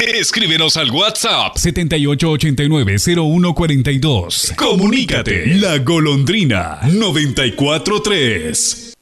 Escríbenos al WhatsApp 7889-0142. Comunícate. La Golondrina 94.3.